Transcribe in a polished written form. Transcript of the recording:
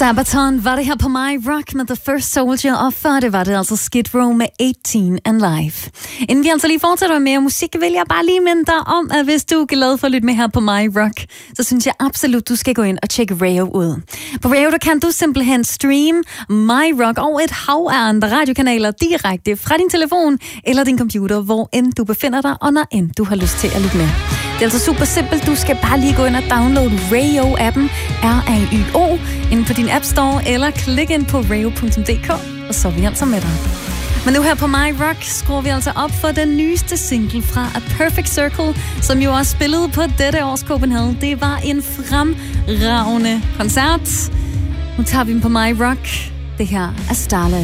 Sabaton var det her på My Rock med The First Soldier, og før det var det altså Skid Row med 18 and Life. Inden vi altså lige fortsætter med mere musik, vil jeg bare lige minde dig om, at hvis du er glad for at lytte med her på My Rock, så synes jeg absolut, du skal gå ind og tjekke Rayo ud. På Rayo, der kan du simpelthen streame My Rock og et hav af andre radiokanaler direkte fra din telefon eller din computer, hvor end du befinder dig, og når end du har lyst til at lytte med. Det er altså super simpelt. Du skal bare lige gå ind og downloade Rayo-appen, R-A-Y-O, inde på din App Store, eller klik ind på rayo.dk, og så er vi altså med dig. Men nu her på My Rock skruer vi altså op for den nyeste single fra A Perfect Circle, som jo også spillede på dette års Copenhagen. Det var en fremragende koncert. Nu tager vi dem på My Rock. Det her er Starlet.